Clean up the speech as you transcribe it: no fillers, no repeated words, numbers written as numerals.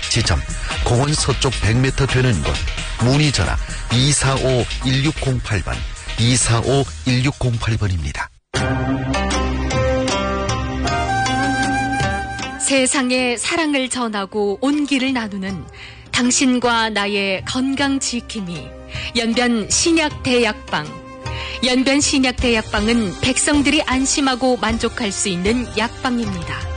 지점 공원 서쪽 100m 되는 곳. 문의 전화 245-1608번 245-1608번입니다. 세상에 사랑을 전하고 온기를 나누는 당신과 나의 건강 지킴이 연변 신약대약방. 연변 신약대약방은 백성들이 안심하고 만족할 수 있는 약방입니다.